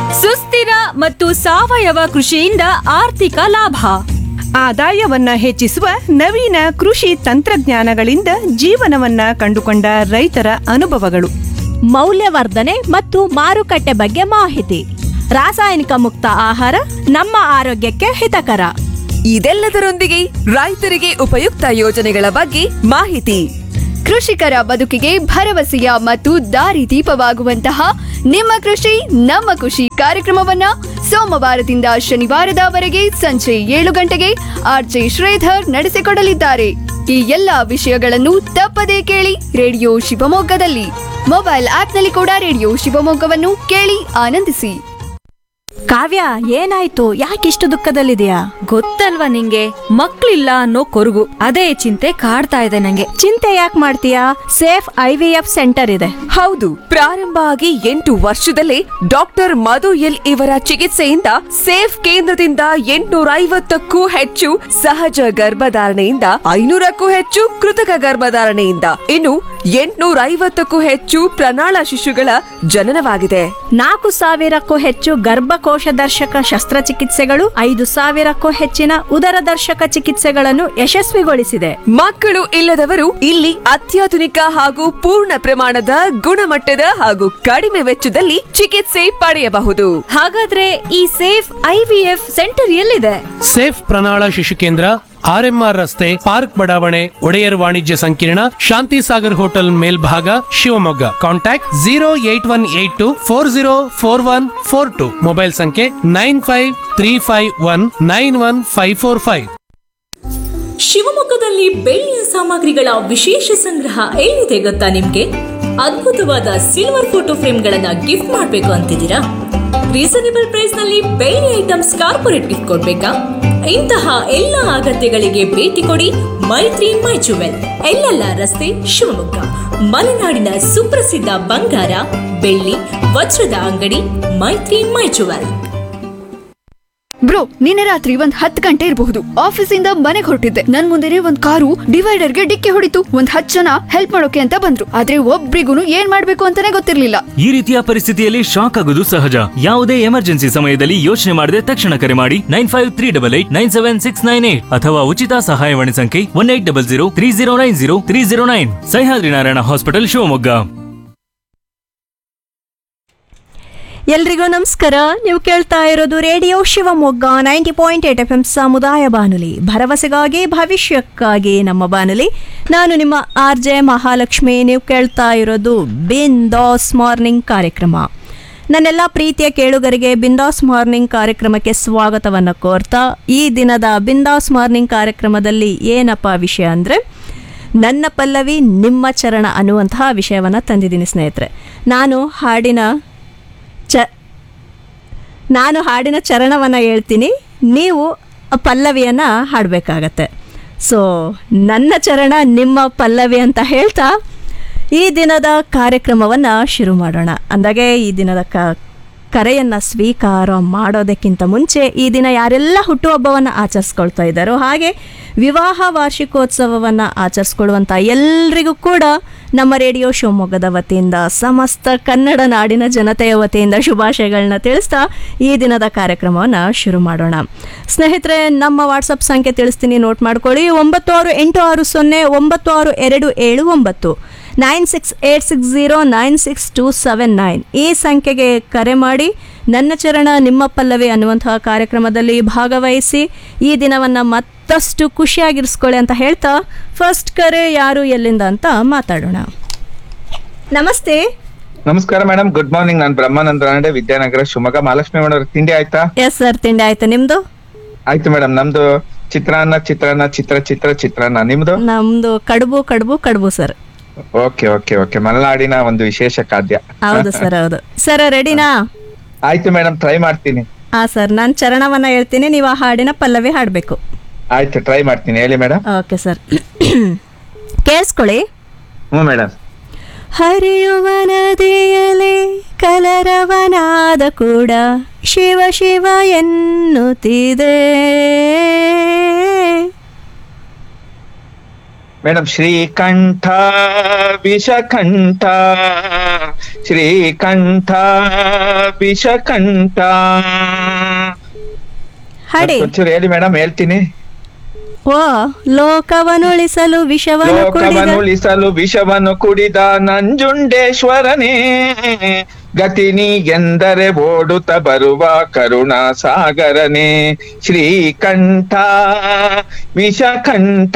ಸುಸ್ಥಿರ ಮತ್ತು ಸಾವಯವ ಕೃಷಿಯಿಂದ ಆರ್ಥಿಕ ಲಾಭ. ಆದಾಯವನ್ನ ಹೆಚ್ಚಿಸುವ ನವೀನ ಕೃಷಿ ತಂತ್ರಜ್ಞಾನಗಳಿಂದ ಜೀವನವನ್ನ ಕಂಡುಕೊಂಡ ರೈತರ ಅನುಭವಗಳು. ಮೌಲ್ಯವರ್ಧನೆ ಮತ್ತು ಮಾರುಕಟ್ಟೆ ಬಗ್ಗೆ ಮಾಹಿತಿ. ರಾಸಾಯನಿಕ ಮುಕ್ತ ಆಹಾರ ನಮ್ಮ ಆರೋಗ್ಯಕ್ಕೆ ಹಿತಕರ. ಇದೆಲ್ಲದರೊಂದಿಗೆ ರೈತರಿಗೆ ಉಪಯುಕ್ತ ಯೋಜನೆಗಳ ಬಗ್ಗೆ ಮಾಹಿತಿ. ಕೃಷಿಕರ ಬದುಕಿಗೆ ಭರವಸೆಯ ಮತ್ತು ದಾರಿದೀಪವಾಗುವಂತಹ ನಿಮ್ಮ ಕೃಷಿ ನಮ್ಮ ಖುಷಿ ಕಾರ್ಯಕ್ರಮವನ್ನ ಸೋಮವಾರದಿಂದ ಶನಿವಾರದವರೆಗೆ ಸಂಜೆ 7 ಗಂಟೆಗೆ ಆರ್ಜೆ ಶ್ರೀಧರ್ ನಡೆಸಿಕೊಡಲಿದ್ದಾರೆ. ಈ ಎಲ್ಲಾ ವಿಷಯಗಳನ್ನು ತಪ್ಪದೇ ಕೇಳಿ ರೇಡಿಯೋ ಶಿವಮೊಗ್ಗದಲ್ಲಿ. ಮೊಬೈಲ್ ಆಪ್ನಲ್ಲಿ ಕೂಡ ರೇಡಿಯೋ ಶಿವಮೊಗ್ಗವನ್ನು ಕೇಳಿ ಆನಂದಿಸಿ. ಕಾವ್ಯ, ಏನಾಯ್ತು? ಯಾಕಿಷ್ಟು ದುಃಖದಲ್ಲಿದೆಯಾ? ಗೊತ್ತಲ್ವಾ ನಿಂಗೆ, ಮಕ್ಳಿಲ್ಲ ಅನ್ನೋ ಕೊರಗು. ಅದೇ ಚಿಂತೆ ಕಾಡ್ತಾ ಇದೆ ನಂಗೆ. ಚಿಂತೆ ಯಾಕೆ ಮಾಡ್ತೀಯಾ? ಸೇಫ್ IVF ಸೆಂಟರ್ ಇದೆ. ಹೌದು, ಪ್ರಾರಂಭ ಆಗಿ 8 ವರ್ಷದಲ್ಲೇ ಡಾಕ್ಟರ್ ಮಧು ಎಲ್ ಇವರ ಚಿಕಿತ್ಸೆಯಿಂದ ಸೇಫ್ ಕೇಂದ್ರದಿಂದ 850ಕ್ಕೂ ಹೆಚ್ಚು ಸಹಜ ಗರ್ಭಧಾರಣೆಯಿಂದ 500ಕ್ಕೂ ಹೆಚ್ಚು ಕೃತಕ ಗರ್ಭಧಾರಣೆಯಿಂದ ಇನ್ನು 850ಕ್ಕೂ ಹೆಚ್ಚು ಪ್ರಣಾಳ ಶಿಶುಗಳ ಜನನವಾಗಿದೆ. 4,000ಕ್ಕೂ ಹೆಚ್ಚು ಗರ್ಭಕೋಶ ದರ್ಶಕ ಶಸ್ತ್ರಚಿಕಿತ್ಸೆಗಳು, 5,000ಕ್ಕೂ ಹೆಚ್ಚಿನ ಉದರದರ್ಶಕ ಚಿಕಿತ್ಸೆಗಳನ್ನು ಯಶಸ್ವಿಗೊಳಿಸಿದೆ. ಮಕ್ಕಳು ಇಲ್ಲದವರು ಇಲ್ಲಿ ಅತ್ಯಾಧುನಿಕ ಹಾಗೂ ಪೂರ್ಣ ಪ್ರಮಾಣದ ಗುಣಮಟ್ಟದ ಹಾಗೂ ಕಡಿಮೆ ವೆಚ್ಚದಲ್ಲಿ ಚಿಕಿತ್ಸೆ ಪಡೆಯಬಹುದು. ಹಾಗಾದ್ರೆ ಈ ಸೇಫ್ IVF ಸೆಂಟರ್ ಎಲ್ಲಿದೆ? ಸೇಫ್ ಪ್ರಣಾಳ ಶಿಶು ಕೇಂದ್ರ, RMR ರಸ್ತೆ, ಪಾರ್ಕ್ ಬಡಾವಣೆ, ಒಡೆಯರ್ ವಾಣಿಜ್ಯ ಸಂಕೀರ್ಣ, ಶಾಂತಿ ಸಾಗರ್ ಹೋಟೆಲ್ ಮೇಲ್ಭಾಗ, ಶಿವಮೊಗ್ಗ. ಕಾಂಟ್ಯಾಕ್ಟ್ 08182404142. ಮೊಬೈಲ್ ಸಂಖ್ಯೆ 9535191545. ಶಿವಮೊಗ್ಗದಲ್ಲಿ ಬೆಳ್ಳಿಯ ಸಾಮಗ್ರಿಗಳ ವಿಶೇಷ ಸಂಗ್ರಹ ಎಲ್ಲಿದೆ ಗೊತ್ತಾ ನಿಮ್ಗೆ? ಅದ್ಭುತವಾದ ಸಿಲ್ವರ್ ಫೋಟೋ ಫ್ರೇಮ್ಗಳನ್ನ ಗಿಫ್ಟ್ ಮಾಡ್ಬೇಕು ಅಂತಿದ್ದೀರಾ? ರೀಸನೇಬಲ್ ಪ್ರೈಸ್ ನಲ್ಲಿ ಬೆಳ್ಳಿ ಐಟಮ್ಸ್ ಕಾರ್ಪೊರೇಟ್ ಗಿಫ್ಟ್ ಕೊಡ್ಬೇಕಾ? ಇಂತಹ ಎಲ್ಲ ಅಗತ್ಯಗಳಿಗೆ ಭೇಟಿ ಕೊಡಿ ಮೈತ್ರಿ ಮೈ ಜುವೆಲ್, ಎಲ್ಲೆಲ್ಲ ರಸ್ತೆ, ಶಿವಮೊಗ್ಗ. ಮಲೆನಾಡಿನ ಸುಪ್ರಸಿದ್ಧ ಬಂಗಾರ, ಬೆಳ್ಳಿ, ವಜ್ರದ ಅಂಗಡಿ ಮೈತ್ರಿ ಮೈ ಜುವೆಲ್. ಬ್ರೋ, ನಿನ್ನೆ ರಾತ್ರಿ 10 ಗಂಟೆ ಇರಬಹುದು. ಆಫೀಸಿಂದ ಮನೆಗೆ ಹೊರಟಿದ್ದೆ. ನನ್ ಮುಂದೆನೆ ಒಂದ್ ಕಾರು ಡಿವೈಡರ್ಗೆ ಡಿಕ್ಕಿ ಹೊಡಿತು. 10 ಜನ ಹೆಲ್ಪ್ ಮಾಡೋಕೆ ಅಂತ ಬಂದ್ರು, ಆದ್ರೆ ಒಬ್ರಿಗೂ ಏನ್ ಮಾಡ್ಬೇಕು ಅಂತಾನೆ ಗೊತ್ತಿರ್ಲಿಲ್ಲ. ಈ ರೀತಿಯ ಪರಿಸ್ಥಿತಿಯಲ್ಲಿ ಶಾಕ್ ಆಗೋದು ಸಹಜ. ಯಾವುದೇ ಎಮರ್ಜೆನ್ಸಿ ಸಮಯದಲ್ಲಿ ಯೋಚನೆ ಮಾಡದೆ ತಕ್ಷಣ ಕರೆ ಮಾಡಿ 9538897698 ಅಥವಾ ಉಚಿತ ಸಹಾಯವಾಣಿ ಸಂಖ್ಯೆ 180030903009. ಸಹ್ಯಾದ್ರಿ ನಾರಾಯಣ ಹಾಸ್ಪಿಟಲ್, ಶಿವಮೊಗ್ಗ. ಎಲ್ರಿಗೂ ನಮಸ್ಕಾರ. ನೀವು ಕೇಳ್ತಾ ಇರೋದು ರೇಡಿಯೋ ಶಿವಮೊಗ್ಗ 90.8 FM ಸಮುದಾಯ ಬಾನುಲಿ, ಭರವಸೆಗಾಗಿ ಭವಿಷ್ಯಕ್ಕಾಗಿ ನಮ್ಮ ಬಾನುಲಿ. ನಾನು ನಿಮ್ಮ RJ ಮಹಾಲಕ್ಷ್ಮಿ. ನೀವು ಕೇಳ್ತಾ ಇರೋದು ಬಿಂದಾಸ್ ಮಾರ್ನಿಂಗ್ ಕಾರ್ಯಕ್ರಮ. ನನ್ನೆಲ್ಲ ಪ್ರೀತಿಯ ಕೇಳುಗರಿಗೆ ಬಿಂದಾಸ್ ಮಾರ್ನಿಂಗ್ ಕಾರ್ಯಕ್ರಮಕ್ಕೆ ಸ್ವಾಗತವನ್ನು ಕೋರ್ತಾ, ಈ ದಿನದ ಬಿಂದಾಸ್ ಮಾರ್ನಿಂಗ್ ಕಾರ್ಯಕ್ರಮದಲ್ಲಿ ಏನಪ್ಪ ವಿಷಯ ಅಂದರೆ, ನನ್ನ ಪಲ್ಲವಿ ನಿಮ್ಮ ಚರಣ ಅನ್ನುವಂತಹ ವಿಷಯವನ್ನು ತಂದಿದ್ದೀನಿ ಸ್ನೇಹಿತರೆ. ನಾನು ಹಾಡಿನ ಚರಣವನ್ನು ಹೇಳ್ತೀನಿ, ನೀವು ಪಲ್ಲವಿಯನ್ನು ಹಾಡಬೇಕಾಗತ್ತೆ. ಸೊ ನನ್ನ ಚರಣ ನಿಮ್ಮ ಪಲ್ಲವಿ ಅಂತ ಹೇಳ್ತಾ ಈ ದಿನದ ಕಾರ್ಯಕ್ರಮವನ್ನು ಶುರು ಮಾಡೋಣ. ಅಂದಾಗೆ ಈ ದಿನದ ಕರೆಯನ್ನು ಸ್ವೀಕಾರ ಮಾಡೋದಕ್ಕಿಂತ ಮುಂಚೆ ಈ ದಿನ ಯಾರೆಲ್ಲ ಹುಟ್ಟುಹಬ್ಬವನ್ನು ಆಚರಿಸ್ಕೊಳ್ತಾ ಇದ್ದಾರೋ, ಹಾಗೆ ವಿವಾಹ ವಾರ್ಷಿಕೋತ್ಸವವನ್ನು ಆಚರಿಸ್ಕೊಳ್ಳುವಂಥ ಎಲ್ರಿಗೂ ಕೂಡ ನಮ್ಮ ರೇಡಿಯೋ ಶಿವಮೊಗ್ಗದ ವತಿಯಿಂದ, ಸಮಸ್ತ ಕನ್ನಡ ನಾಡಿನ ಜನತೆಯ ವತಿಯಿಂದ ಶುಭಾಶಯಗಳನ್ನ ತಿಳಿಸ್ತಾ ಈ ದಿನದ ಕಾರ್ಯಕ್ರಮವನ್ನು ಶುರು ಮಾಡೋಣ. ಸ್ನೇಹಿತರೆ, ನಮ್ಮ ವಾಟ್ಸಪ್ ಸಂಖ್ಯೆ ತಿಳಿಸ್ತೀನಿ, ನೋಟ್ ಮಾಡ್ಕೊಳ್ಳಿ. 9686296279 9686096279 ಈ ಸಂಖ್ಯೆಗೆ ಕರೆ ಮಾಡಿ ನನ್ನ ಚರಣ ನಿಮ್ಮ ಪಲ್ಲವಿ ಅನ್ನುವಂತಹ ಕಾರ್ಯಕ್ರಮದಲ್ಲಿ ಭಾಗವಹಿಸಿ ಈ ದಿನವನ್ನು ಮತ್ತಷ್ಟು ಖುಷಿಯಾಗಿರಿಸ್ಕೊಳ್ಳಿ ಅಂತ ಹೇಳ್ತಾ, ಫಸ್ಟ್ ಕರೆ ಯಾರು ಎಲ್ಲಿಂದ ಅಂತ ಮಾತಾಡೋಣ. ನಮಸ್ತೆ. ನಮಸ್ಕಾರ ಮೇಡಮ್, ಗುಡ್ ಮಾರ್ನಿಂಗ್. ನಾನು ಬ್ರಹ್ಮಾನಂದ ರಾನಡೆ, ವಿದ್ಯಾನಗರ, ಶಿವಮೊಗ್ಗ. ಮಹಾಲಕ್ಷ್ಮಿ ಮೇಡಮ್, ತಿಂಡಿ ಆಯ್ತಾ? ಎಸ್ ಸರ್, ತಿಂಡಿ ಆಯ್ತು. ನಿಮ್ದು? ಆಯ್ತು ಮೇಡಮ್. ನಮ್ದು ಚಿತ್ರಾನ್ನ. ನಿಮ್ದು? ನಮ್ದು ಕಡುಬು ಸರ್. ಓಕೆ. ಮಲೆನಾಡಿನ ಒಂದು ವಿಶೇಷ ಖಾದ್ಯ. ಹೌದು ಸರ್, ಹೌದು ಸರ್. ರೆಡಿನಾ? ಆಯ್ತು ಮೇಡಮ್, ಟ್ರೈ ಮಾಡ್ತೀನಿ. ಸರ್, ನಾನು ಚರಣವನ್ನ ಹೇಳ್ತೀನಿ, ನೀವು ಆ ಹಾಡಿನ ಪಲ್ಲವಿ ಹಾಡಬೇಕು. ಆಯ್ತು, ಟ್ರೈ ಮಾಡ್ತೀನಿ. ಹೇಳಿ ಮೇಡಮ್. ಓಕೆ ಸರ್, ಕೇಳಿಸ್ಕೊಳ್ಳಿ. ಮೇಡಮ್. ಹರಿಯುವ ನದಿಯಲೆ ಕಲರವನಾದ ಕೂಡ ಶಿವ ಶಿವ ಎನ್ನುತ್ತಿದೆ, ಮೇಡಮ್ ಶ್ರೀಕಂಠ ವಿಷಕಂಠ ಶ್ರೀಕಂಠ ವಿಷಕಂಠ. ಹಾಡಿ. ಒಂಚೂರು ಹೇಳಿ ಮೇಡಮ್, ಹೇಳ್ತೀನಿ. ಓ ಲೋಕವನುಳಿಸಲು ವಿಷವನ್ನು ಕುಡಿದ ಲೋಕವನುಳಿಸಲು ವಿಷವನ್ನು ಕುಡಿದ ನಂಜುಂಡೇಶ್ವರನೇ, ಗತಿನಿ ಎಂದರೆ ಓಡುತ್ತ ಬರುವ ಕರುಣಾ ಸಾಗರನೇ. ಶ್ರೀಕಂಠ ವಿಷಕಂಠ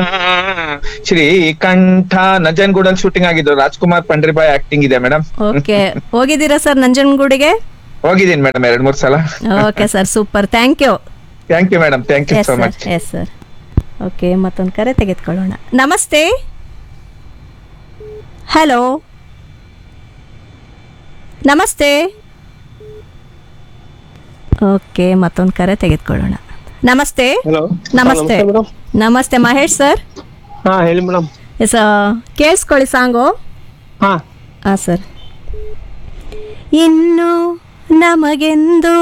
ಶ್ರೀಕಂಠ. ನಂಜನಗೂಡಲ್ಲಿ ಶೂಟಿಂಗ್ ಆಗಿದ್ದು, ರಾಜ್ಕುಮಾರ್ ಪಂಡ್ರಿಬಾಯ್ ಆಕ್ಟಿಂಗ್ ಇದೆ ಮೇಡಮ್. ಓಕೆ, ಹೋಗಿದ್ದೀರಾ ಸರ್ ನಂಜನಗೂಡಿಗೆ? ಹೋಗಿದ್ದೀನಿ ಮೇಡಮ್ 2-3 ಸಲ. Okay sir, super, thank you. Thank you madam, thank you so much. Yes sir. Okay, ಮತ್ತೊಂದು ಕರೆ ತೆಗೆದುಕೊಳ್ಳೋಣ. ನಮಸ್ತೆ. ಹಲೋ, ನಮಸ್ತೆ. ಓಕೆ, ಮತ್ತೊಂದು ಕರೆ ತೆಗೆದುಕೊಳ್ಳೋಣ. ನಮಸ್ತೆ. ನಮಸ್ತೆ. ನಮಸ್ತೆ ಮಹೇಶ್ ಸರ್. ಹಾ ಹೇಳಿ ಮೇಡಮ್. ಎಸ್, ಕೇಳಿಸ್ಕೊಳ್ಳಿ ಸಾಂಗು. ಹಾ ಸರ್. ಇನ್ನು ನಮಗೆಂದು